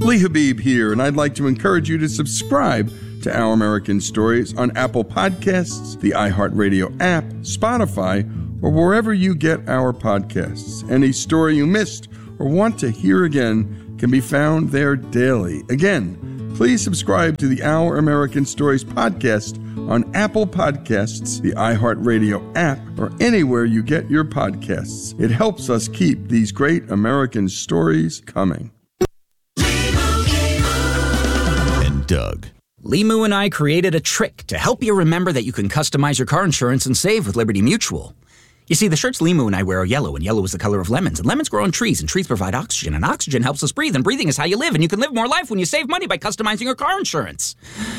Lee Habib here, and I'd like to encourage you to subscribe to Our American Stories on Apple Podcasts, the iHeartRadio app, Spotify, or wherever you get our podcasts. Any story you missed or want to hear again can be found there daily. Again, please subscribe to the Our American Stories podcast on Apple Podcasts, the iHeartRadio app, or anywhere you get your podcasts. It helps us keep these great American stories coming. And Doug. Limu and I created a trick to help you remember that you can customize your car insurance and save with Liberty Mutual. You see, the shirts Limu and I wear are yellow, and yellow is the color of lemons, and lemons grow on trees, and trees provide oxygen, and oxygen helps us breathe, and breathing is how you live, and you can live more life when you save money by customizing your car insurance.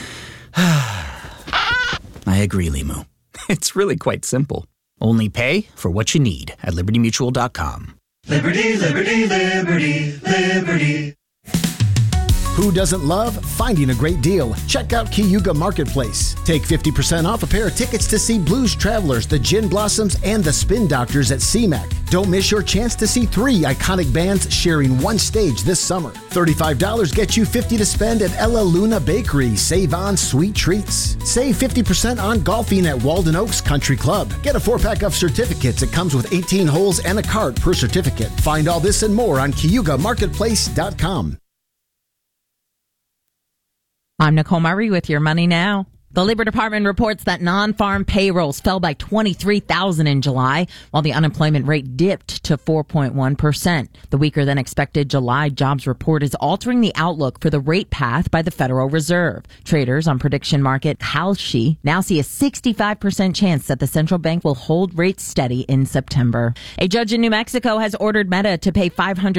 I agree, Limu. It's really quite simple. Only pay for what you need at LibertyMutual.com. Liberty, liberty, liberty, liberty. Who doesn't love finding a great deal? Check out Cayuga Marketplace. Take 50% off a pair of tickets to see Blues Travelers, the Gin Blossoms, and the Spin Doctors at CMAC. Don't miss your chance to see 3 iconic bands sharing one stage this summer. $35 gets you $50 to spend at Ella Luna Bakery. Save on sweet treats. Save 50% on golfing at Walden Oaks Country Club. Get a 4-pack of certificates. It comes with 18 holes and a cart per certificate. Find all this and more on CayugaMarketplace.com. I'm Nicole Murray with your Money Now. The Labor Department reports that non-farm payrolls fell by 23,000 in July, while the unemployment rate dipped to 4.1%. The weaker than expected July jobs report is altering the outlook for the rate path by the Federal Reserve. Traders on prediction market Kalshi now see a 65% chance that the central bank will hold rates steady in September. A judge in New Mexico has ordered Meta to pay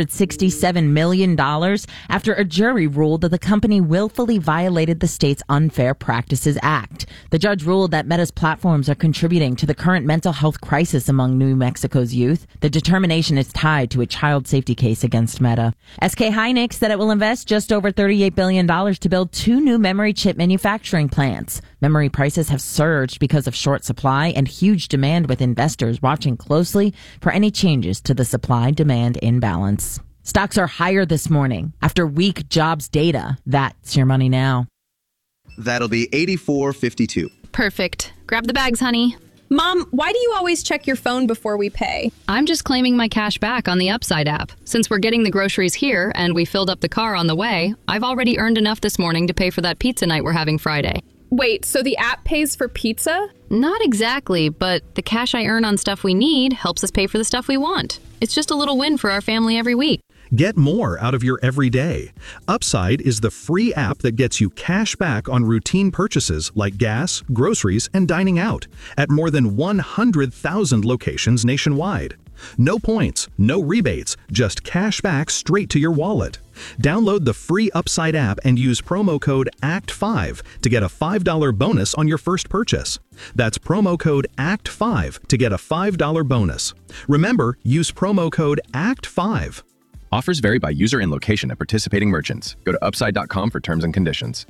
$567 million after a jury ruled that the company willfully violated the state's Unfair Practices Act. The judge ruled that Meta's platforms are contributing to the current mental health crisis among New Mexico's youth. The determination is tied to a child safety case against Meta. SK Hynix said it will invest just over $38 billion to build 2 new memory chip manufacturing plants. Memory prices have surged because of short supply and huge demand, with investors watching closely for any changes to the supply-demand imbalance. Stocks are higher this morning after weak jobs data. That's your Money Now. That'll be $84.52. Perfect. Grab the bags, honey. Mom, why do you always check your phone before we pay? I'm just claiming my cash back on the Upside app. Since we're getting the groceries here and we filled up the car on the way, I've already earned enough this morning to pay for that pizza night we're having Friday. Wait, so the app pays for pizza? Not exactly, but the cash I earn on stuff we need helps us pay for the stuff we want. It's just a little win for our family every week. Get more out of your everyday. Upside is the free app that gets you cash back on routine purchases like gas, groceries, and dining out at more than 100,000 locations nationwide. No points, no rebates, just cash back straight to your wallet. Download the free Upside app and use promo code ACT5 to get a $5 bonus on your first purchase. That's promo code ACT5 to get a $5 bonus. Remember, use promo code ACT5. Offers vary by user and location at participating merchants. Go to upside.com for terms and conditions.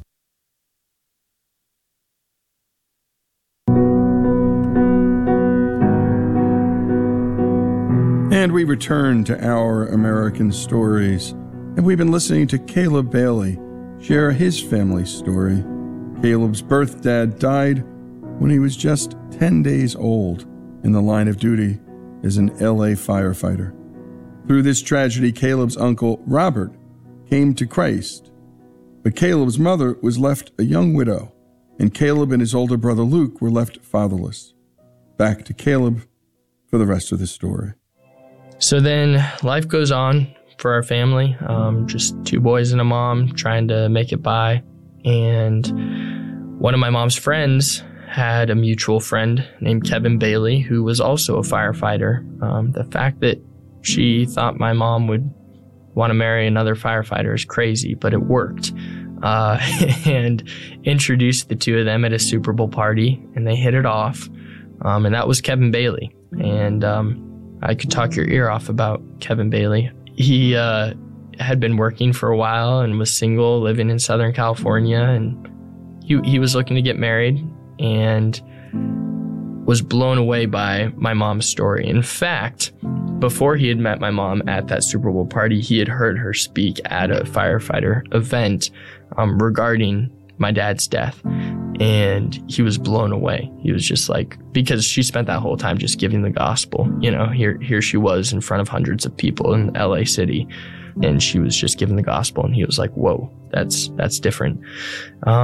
And we return to Our American Stories. And we've been listening to Caleb Bailey share his family story. Caleb's birth dad died when he was just 10 days old in the line of duty as an LA firefighter. Through this tragedy, Caleb's uncle, Robert, came to Christ. But Caleb's mother was left a young widow, and Caleb and his older brother Luke were left fatherless. Back to Caleb for the rest of the story. So then life goes on for our family, just 2 boys and a mom trying to make it by. And one of my mom's friends had a mutual friend named Kevin Bailey, who was also a firefighter. The fact that she thought my mom would want to marry another firefighter is crazy, but it worked. And introduced the 2 of them at a Super Bowl party, and they hit it off. And that was Kevin Bailey. And I could talk your ear off about Kevin Bailey. He had been working for a while and was single, living in Southern California, and he was looking to get married. And was blown away by my mom's story. In fact, before he had met my mom at that Super Bowl party, he had heard her speak at a firefighter event regarding my dad's death. And he was blown away. He was just like, because she spent that whole time just giving the gospel. You know, here she was in front of hundreds of people in LA City, and she was just giving the gospel. And he was like, whoa, that's different.